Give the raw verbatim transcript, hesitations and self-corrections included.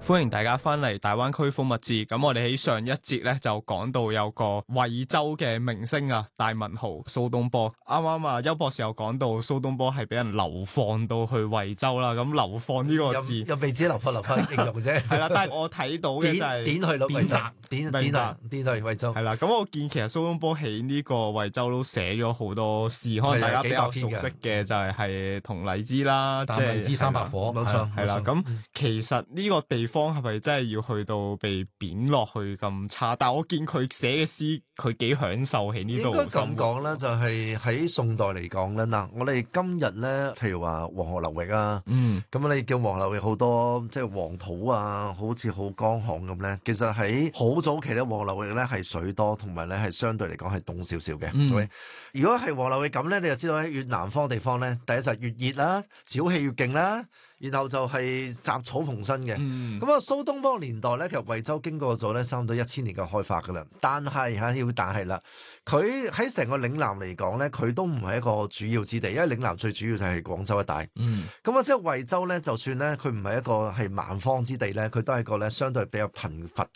歡迎大家翻嚟大灣區風物誌。咁我哋喺上一節咧就講到有個惠州嘅明星啊，大文豪蘇東坡。啱啱啊，邱博士又講到蘇東坡係俾人流放到去惠州啦。咁流放呢個字又未止流放，流放形容啫。 係啦，但係我睇到嘅就係點點去咯， 點擇點點去點去惠州。 係啦，咁我見其實蘇東坡喺呢個惠州都寫咗好多詩，可能大家比較熟悉嘅就係係同荔枝啦，即係荔枝三百火， 冇錯， 係啦。咁其實呢個地方係咪真係要去到被貶落去咁差？但係我見佢寫嘅詩，佢幾享受喺呢度。 應該咁講啦，就係喺宋代嚟講咧。嗱，我哋今日咧，譬如話黃河流域啊， 嗯， 咁你叫黃河流域好多即係黃土啊，好似好乾旱咁咧。其實喺好早期咧，黃河流域咧係水多，同埋咧係相對嚟講係凍少少嘅。 嗯， 如果係黃河流域咁咧，你就知道喺越南方地方咧，第一就係越熱啦，沼氣越勁啦。然後就係雜草蓬生嘅，咁啊蘇東坡年代咧，其實惠州經過咗咧差唔多一千年嘅開發噶啦，但係嚇要但係啦，佢喺成個嶺南嚟講咧，佢都唔係一個主要之地，因為嶺南最主要就係廣州一帶， 嗯， 咁啊即係惠州咧，就算咧佢唔係一個係蠻荒之地咧，佢都係一個咧相對比較貧乏